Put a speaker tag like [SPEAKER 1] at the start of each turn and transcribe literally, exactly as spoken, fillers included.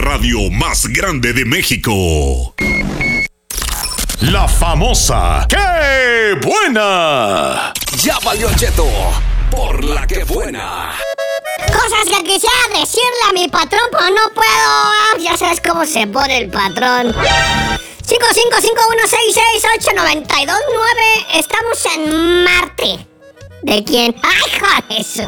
[SPEAKER 1] radio más grande de México. La famosa ¡Qué buena!
[SPEAKER 2] Ya valió Cheto por la que buena.
[SPEAKER 3] Cosas que quisiera decirle a mi patrón, pero no puedo. Ya sabes cómo se pone el patrón. cinco cinco cinco uno seis seis ocho nueve dos nueve. Estamos en Marte. ¿De quién? ¡Ay, joder! Eso.